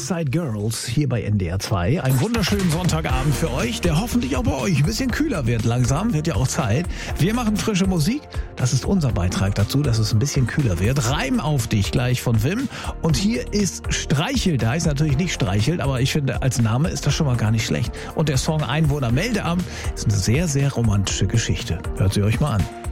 Westside Girls hier bei NDR 2. Einen wunderschönen Sonntagabend für euch, der hoffentlich auch bei euch ein bisschen kühler wird langsam. Wird ja auch Zeit. Wir machen frische Musik. Das ist unser Beitrag dazu, dass es ein bisschen kühler wird. Reim auf dich gleich von Wim. Und hier ist Streichelt. Der heißt natürlich nicht Streichelt, aber ich finde, als Name ist das schon mal gar nicht schlecht. Und der Song Einwohnermeldeamt ist eine sehr, sehr romantische Geschichte. Hört sie euch mal an.